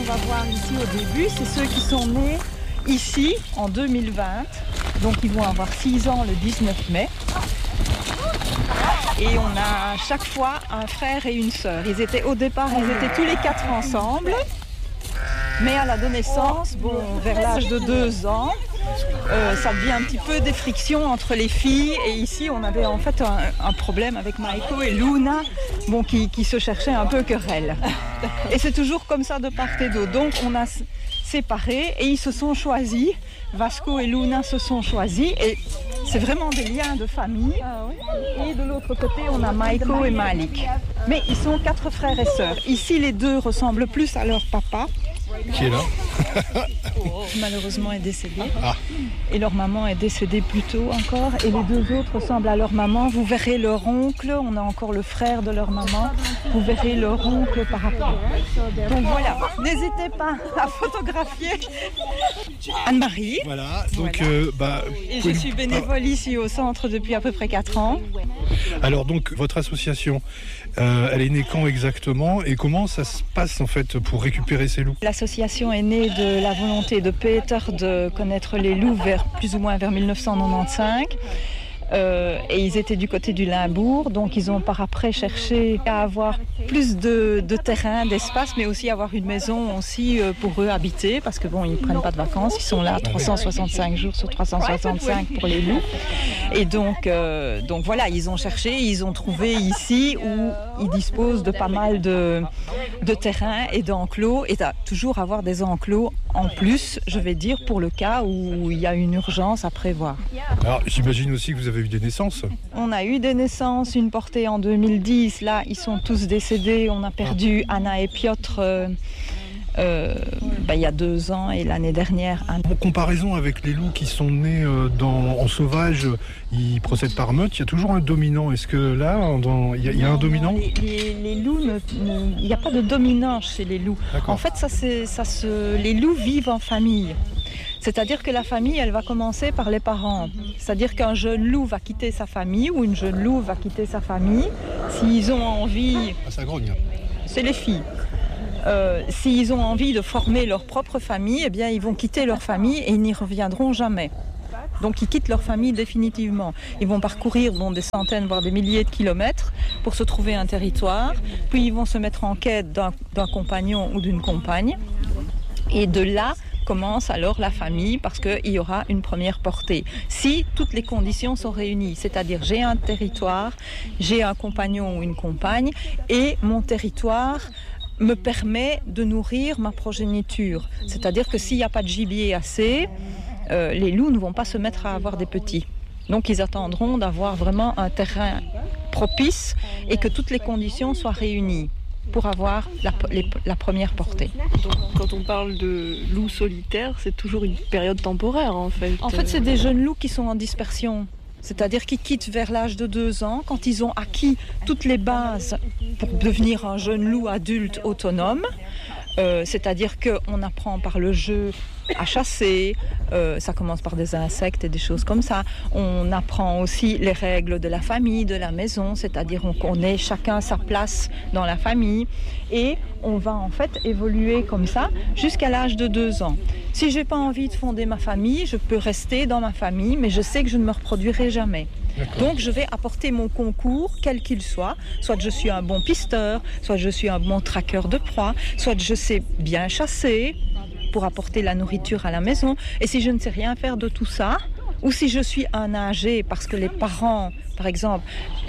va voir ici au début, c'est ceux qui sont nés ici en 2020. Donc ils vont avoir 6 ans le 19 mai. Et on a à chaque fois un frère et une sœur. Au départ, ils étaient tous les 4 ensemble. Mais à l'adolescence, vers l'âge de 2 ans, ça devient un petit peu des frictions entre les filles. Et ici, on avait en fait un problème avec Maiko et Luna, qui se cherchaient un peu querelle. Et c'est toujours comme ça de part et d'autre. Donc on a séparé et ils se sont choisis. Vasco et Luna se sont choisis et c'est vraiment des liens de famille. Et de l'autre côté, on a Maiko et Malik. Mais ils sont 4 frères et sœurs. Ici, les 2 ressemblent plus à leur papa. Qui est là? Qui malheureusement est décédé. Et leur maman est décédée plus tôt encore. Et les 2 autres ressemblent à leur maman. Vous verrez leur oncle. On a encore le frère de leur maman. Vous verrez leur oncle par rapport. Donc voilà, n'hésitez pas à photographier Anne-Marie. Voilà, donc... Et je suis bénévole ici au centre depuis à peu près 4 ans. Alors donc, votre association, elle est née quand exactement et comment ça se passe en fait pour récupérer ces loups? L'association est née de la volonté de Peter de connaître les loups plus ou moins vers 1995. Et ils étaient du côté du Limbourg, donc ils ont par après cherché à avoir plus de terrain, d'espace, mais aussi avoir une maison aussi pour eux habiter, parce que ils prennent pas de vacances, ils sont là 365 jours sur 365 pour les loups. Et donc voilà, ils ont cherché, ils ont trouvé ici où ils disposent de pas mal de terrain et d'enclos, et toujours avoir des enclos en plus, je vais dire, pour le cas où il y a une urgence à prévoir. Alors j'imagine aussi que vous avez eu des naissances. On a eu des naissances, une portée en 2010, là ils sont tous décédés, on a perdu Anna et Piotr il y a 2 ans et l'année dernière. En comparaison avec les loups qui sont nés en sauvage, ils procèdent par meute, il y a toujours un dominant. Est-ce que là, il y a un dominant? Les loups, il n'y a pas de dominant chez les loups. D'accord. En fait, les loups vivent en famille. C'est-à-dire que la famille, elle va commencer par les parents. C'est-à-dire qu'un jeune loup va quitter sa famille ou une jeune loup va quitter sa famille. S'ils ont envie... ça grogne. C'est les filles. S'ils ont envie de former leur propre famille, eh bien, ils vont quitter leur famille et ils n'y reviendront jamais. Donc ils quittent leur famille définitivement. Ils vont parcourir des centaines, voire des milliers de kilomètres pour se trouver un territoire. Puis ils vont se mettre en quête d'un compagnon ou d'une compagne. Et de là commence alors la famille parce qu'il y aura une première portée. Si toutes les conditions sont réunies, c'est-à-dire j'ai un territoire, j'ai un compagnon ou une compagne et mon territoire me permet de nourrir ma progéniture. C'est-à-dire que s'il n'y a pas de gibier assez, les loups ne vont pas se mettre à avoir des petits. Donc ils attendront d'avoir vraiment un terrain propice et que toutes les conditions soient réunies pour avoir la première portée. Donc, quand on parle de loups solitaires, c'est toujours une période temporaire en fait. En fait, c'est des jeunes loups qui sont en dispersion. C'est-à-dire qu'ils quittent vers l'âge de 2 ans, quand ils ont acquis toutes les bases pour devenir un jeune loup adulte autonome. C'est-à-dire qu'on apprend par le jeu à chasser, ça commence par des insectes et des choses comme ça. On apprend aussi les règles de la famille, de la maison, c'est-à-dire on connaît chacun sa place dans la famille et on va en fait évoluer comme ça jusqu'à l'âge de 2 ans. Si j'ai pas envie de fonder ma famille, je peux rester dans ma famille, mais je sais que je ne me reproduirai jamais. Donc je vais apporter mon concours, quel qu'il soit je suis un bon pisteur, soit je suis un bon traqueur de proie, soit je sais bien chasser pour apporter la nourriture à la maison. Et si je ne sais rien faire de tout ça, ou si je suis un âgé parce que les parents, par exemple,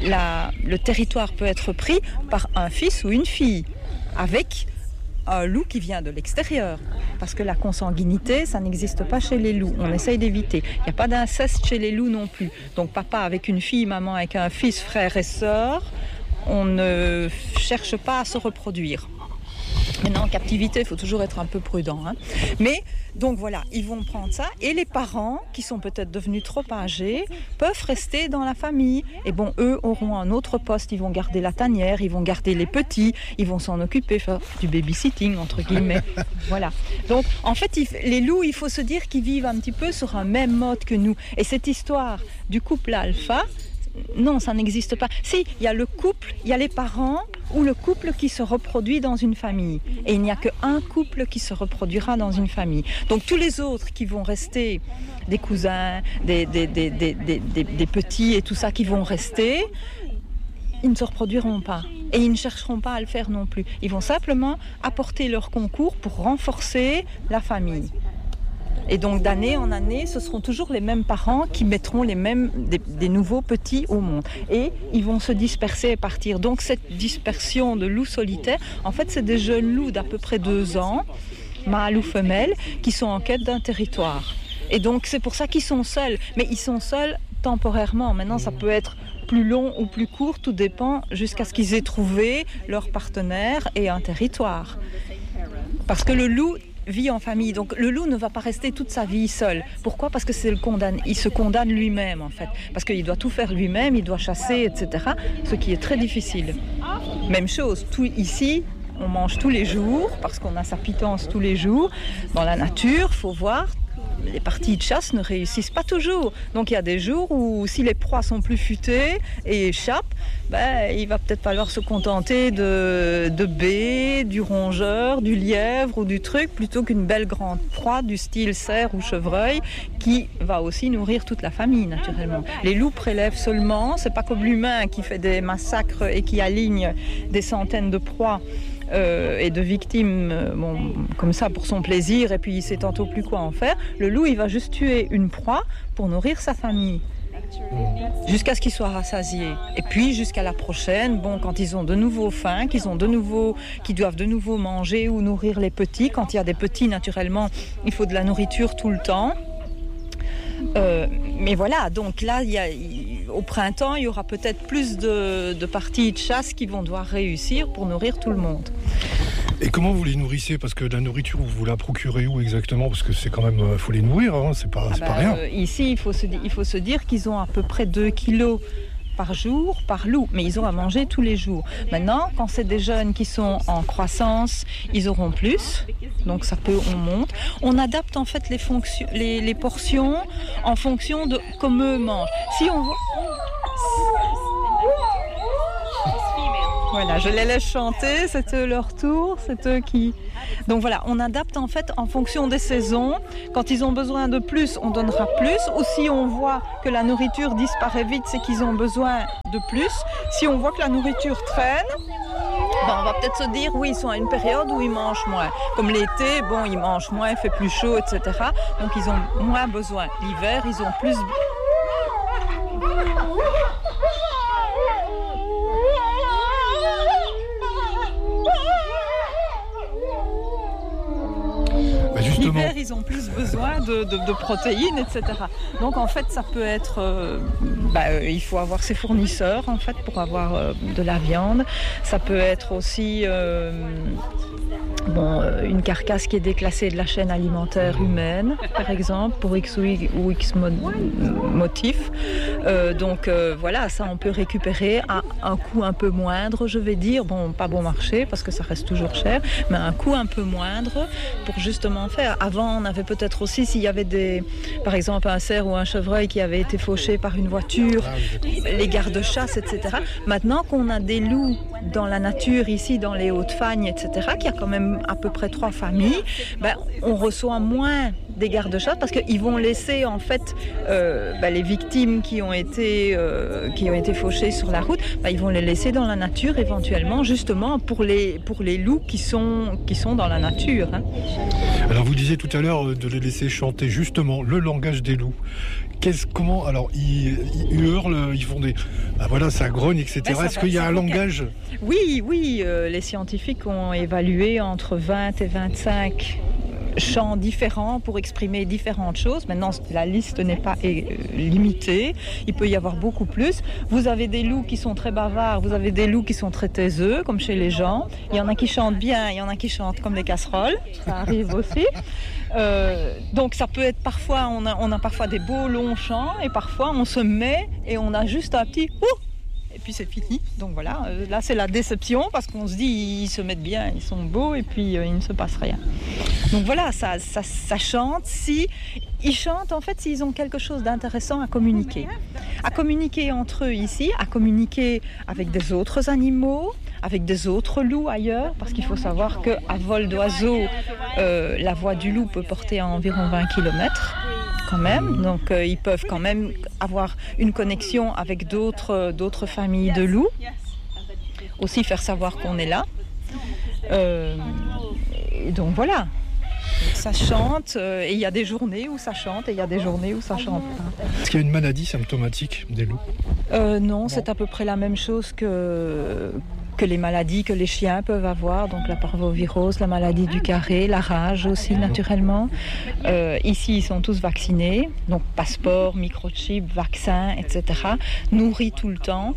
le territoire peut être pris par un fils ou une fille, avec un loup qui vient de l'extérieur. Parce que la consanguinité, ça n'existe pas chez les loups. On essaye d'éviter. Il n'y a pas d'inceste chez les loups non plus. Donc papa avec une fille, maman avec un fils, frère et sœur, on ne cherche pas à se reproduire. Maintenant, en captivité, il faut toujours être un peu prudent. Mais, donc voilà, ils vont prendre ça. Et les parents, qui sont peut-être devenus trop âgés, peuvent rester dans la famille. Et eux auront un autre poste. Ils vont garder la tanière, ils vont garder les petits, ils vont s'en occuper, faire du babysitting, entre guillemets. Voilà. Donc, en fait, les loups, il faut se dire qu'ils vivent un petit peu sur un même mode que nous. Et cette histoire du couple alpha, non, ça n'existe pas. Si, il y a le couple, il y a les parents ou le couple qui se reproduit dans une famille. Et il n'y a qu'un couple qui se reproduira dans une famille. Donc tous les autres qui vont rester, des cousins, des petits et tout ça qui vont rester, ils ne se reproduiront pas. Et ils ne chercheront pas à le faire non plus. Ils vont simplement apporter leur concours pour renforcer la famille. Et donc d'année en année, ce seront toujours les mêmes parents qui mettront des nouveaux petits au monde. Et ils vont se disperser et partir. Donc cette dispersion de loups solitaires, en fait c'est des jeunes loups d'à peu près 2 ans, mâles ou femelles, qui sont en quête d'un territoire. Et donc c'est pour ça qu'ils sont seuls. Mais ils sont seuls temporairement. Maintenant ça peut être plus long ou plus court, tout dépend jusqu'à ce qu'ils aient trouvé leur partenaire et un territoire. Parce que le loup vit en famille, donc le loup ne va pas rester toute sa vie seul. Pourquoi ? Parce que il se condamne lui-même en fait, parce qu'il doit tout faire lui-même, il doit chasser, etc. Ce qui est très difficile. Même chose, ici, on mange tous les jours, parce qu'on a sa pitance tous les jours. Dans la nature, faut voir, les parties de chasse ne réussissent pas toujours. Donc il y a des jours où si les proies sont plus futées et échappent, il va peut-être falloir se contenter de baies, du rongeur, du lièvre ou du truc, plutôt qu'une belle grande proie du style cerf ou chevreuil qui va aussi nourrir toute la famille naturellement. Les loups prélèvent seulement, c'est pas comme l'humain qui fait des massacres et qui aligne des centaines de proies et de victimes comme ça pour son plaisir et puis il sait tantôt plus quoi en faire. Le loup il va juste tuer une proie pour nourrir sa famille jusqu'à ce qu'il soit rassasié et puis jusqu'à la prochaine, quand ils ont de nouveau faim, qu'ils doivent de nouveau manger ou nourrir les petits. Quand il y a des petits, naturellement il faut de la nourriture tout le temps. Mais voilà, donc là, au printemps, il y aura peut-être plus de parties de chasse qui vont devoir réussir pour nourrir tout le monde. Et comment vous les nourrissez ? Parce que la nourriture, vous la procurez où exactement ? Parce que c'est quand même, faut les nourrir, hein, c'est pas rien. Ici, il faut se dire qu'ils ont à peu près 2 kilos par jour, par loup, mais ils ont à manger tous les jours. Maintenant, quand c'est des jeunes qui sont en croissance, ils auront plus, donc on monte. On adapte en fait les portions en fonction de comme eux mangent. Si on voit... Voilà, je les laisse chanter, c'est eux leur tour, c'est eux qui... Donc voilà, on adapte en fait en fonction des saisons. Quand ils ont besoin de plus, on donnera plus. Ou si on voit que la nourriture disparaît vite, c'est qu'ils ont besoin de plus. Si on voit que la nourriture traîne, on va peut-être se dire, oui, ils sont à une période où ils mangent moins. Comme l'été, ils mangent moins, il fait plus chaud, etc. Donc ils ont moins besoin. L'hiver, ils ont plus... L'hiver, ils ont plus besoin de protéines, etc. Donc en fait, ça peut être... il faut avoir ses fournisseurs en fait pour avoir de la viande. Ça peut être aussi une carcasse qui est déclassée de la chaîne alimentaire humaine, par exemple, pour X ou X motifs. Voilà, ça on peut récupérer à un coût un peu moindre, je vais dire. Pas bon marché parce que ça reste toujours cher, mais un coût un peu moindre pour justement faire. Avant, on avait peut-être aussi, s'il y avait par exemple un cerf ou un chevreuil qui avait été fauché par une voiture, les gardes-chasse, etc. Maintenant qu'on a des loups dans la nature, ici, dans les Hauts-de-Fagne, etc., qu'il y a quand même à peu près 3 familles, on reçoit moins des gardes-chasse parce qu'ils vont laisser en fait les victimes qui ont été fauchées sur la route, ils vont les laisser dans la nature éventuellement, justement pour les loups qui sont dans la nature. Hein. Alors vous disiez tout à l'heure de les laisser chanter justement le langage des loups. Comment alors ils hurlent, ils font des ça grogne, etc. Est-ce qu'il y a un langage ? Oui, les scientifiques ont évalué entre 20 et 25 chants différents pour exprimer différentes choses. Maintenant, la liste n'est pas limitée. Il peut y avoir beaucoup plus. Vous avez des loups qui sont très bavards, vous avez des loups qui sont très taiseux, comme chez les gens. Il y en a qui chantent bien, il y en a qui chantent comme des casseroles. Ça arrive aussi. Donc ça peut être parfois, on a parfois des beaux longs chants et parfois on se met et on a juste un petit ouh. et puis c'est fini. Donc voilà, là c'est la déception parce qu'on se dit ils se mettent bien, ils sont beaux et puis il ne se passe rien. Donc voilà, ça chante si ils chantent en fait s'ils ont quelque chose d'intéressant à communiquer entre eux ici, à communiquer avec des autres animaux, avec des autres loups ailleurs, parce qu'il faut savoir qu'à vol d'oiseau, la voix du loup peut porter à environ 20 km quand même, donc ils peuvent quand même avoir une connexion avec d'autres familles de loups, aussi faire savoir qu'on est là. Et donc voilà. Ça chante et il y a des journées où ça chante et il y a des journées où ça chante pas. Est-ce qu'il y a une maladie symptomatique des loups ? Non, c'est à peu près la même chose que les maladies que les chiens peuvent avoir, donc la parvovirose, la maladie du carré, la rage aussi naturellement. Ici, ils sont tous vaccinés, donc passeport, microchip, vaccin, etc. Nourris tout le temps.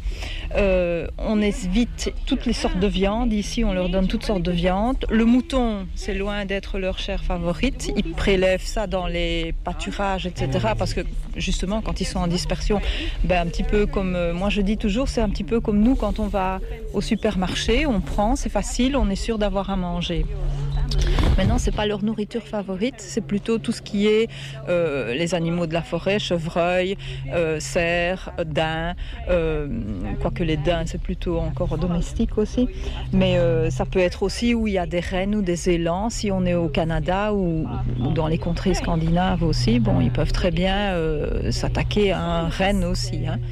On évite toutes les sortes de viandes. Ici, on leur donne toutes sortes de viandes. Le mouton, c'est loin d'être leur chair favorite. Ils prélèvent ça dans les pâturages, etc. Parce que justement, quand ils sont en dispersion, un petit peu comme, moi je dis toujours, c'est un petit peu comme nous quand on va au supermarché, on prend, c'est facile, on est sûr d'avoir à manger. Maintenant, c'est pas leur nourriture favorite, c'est plutôt tout ce qui est les animaux de la forêt, chevreuil, cerfs, daims, quoique les daims c'est plutôt encore domestique aussi, mais ça peut être aussi où il y a des rennes ou des élans, si on est au Canada ou dans les contrées scandinaves aussi, bon, ils peuvent très bien s'attaquer à un renne aussi, hein.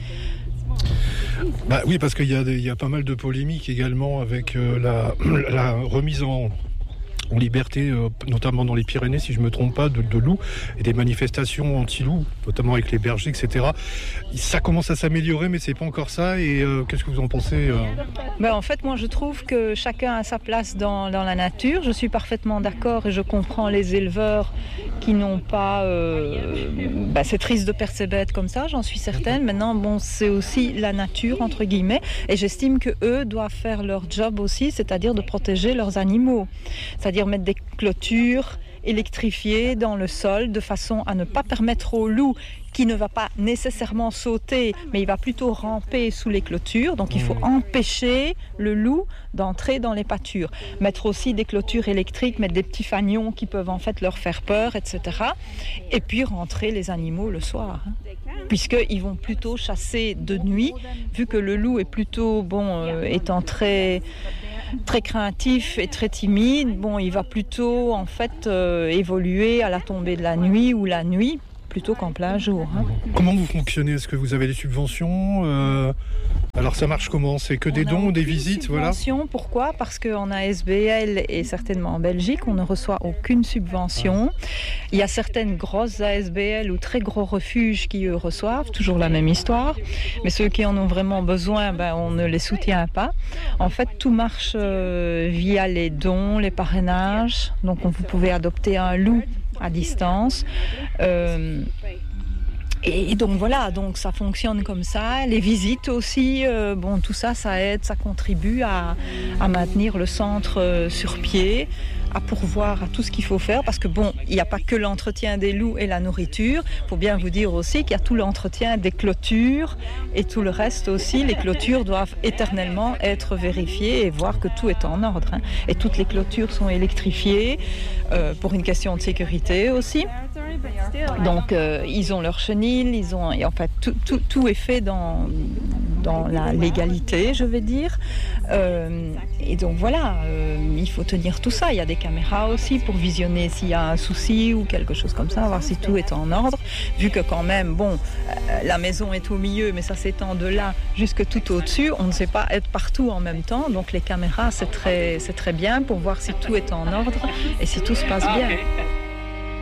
Oui, parce qu'il y a pas mal de polémiques également avec la remise en liberté, notamment dans les Pyrénées, si je ne me trompe pas, de loups, et des manifestations anti-loups, notamment avec les bergers, etc. Ça commence à s'améliorer, mais c'est pas encore ça. Et qu'est-ce que vous en pensez En fait, moi, je trouve que chacun a sa place dans la nature. Je suis parfaitement d'accord et je comprends les éleveurs qui n'ont pas... c'est triste de perdre ces bêtes comme ça, j'en suis certaine. Maintenant, c'est aussi la nature, entre guillemets, et j'estime qu'eux doivent faire leur job aussi, c'est-à-dire de protéger leurs animaux. C'est-à-dire mettre des clôtures électrifiées dans le sol de façon à ne pas permettre au loup qui ne va pas nécessairement sauter, mais il va plutôt ramper sous les clôtures. Donc il faut empêcher le loup d'entrer dans les pâtures. Mettre aussi des clôtures électriques, mettre des petits fanions qui peuvent en fait leur faire peur, etc. Et puis rentrer les animaux le soir, hein. Puisqu'ils vont plutôt chasser de nuit, vu que le loup est plutôt, étant très craintif et très timide, il va plutôt en fait évoluer à la tombée de la nuit ou la nuit plutôt qu'en plein jour, hein. Comment vous fonctionnez ? Est-ce que vous avez des subventions ? Alors ça marche comment ? C'est que des dons ou des visites, voilà. Pourquoi ? Parce qu'en ASBL et certainement en Belgique, on ne reçoit aucune subvention. Il y a certaines grosses ASBL ou très gros refuges qui eux reçoivent, toujours la même histoire. Mais ceux qui en ont vraiment besoin, on ne les soutient pas. En fait, tout marche via les dons, les parrainages. Donc vous pouvez adopter un loup à distance. Et donc voilà, donc ça fonctionne comme ça. Les visites aussi, tout ça, ça aide, ça contribue à maintenir le centre sur pied, à pourvoir à tout ce qu'il faut faire, parce que il n'y a pas que l'entretien des loups et la nourriture. Il faut bien vous dire aussi qu'il y a tout l'entretien des clôtures et tout le reste aussi. Les clôtures doivent éternellement être vérifiées et voir que tout est en ordre, hein. Et toutes les clôtures sont électrifiées pour une question de sécurité aussi. Donc ils ont leur chenille, et en fait tout est fait dans la légalité, je vais dire. Et donc voilà, il faut tenir tout ça. Il y a des caméras aussi pour visionner s'il y a un souci ou quelque chose comme ça, voir si tout est en ordre. Vu que quand même, la maison est au milieu, mais ça s'étend de là jusque tout au-dessus. On ne sait pas être partout en même temps. Donc les caméras, c'est très bien pour voir si tout est en ordre et si tout se passe bien.